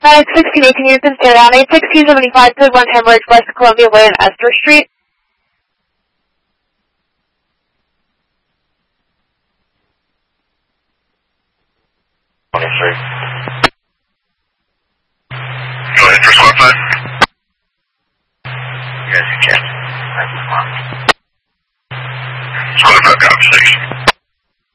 1618 Houston, stand down 86275 to 1 Hemorrhage West Columbia Way and Esther Street. Go ahead for squad 5. Yes, you can. Squad 5, copy 6.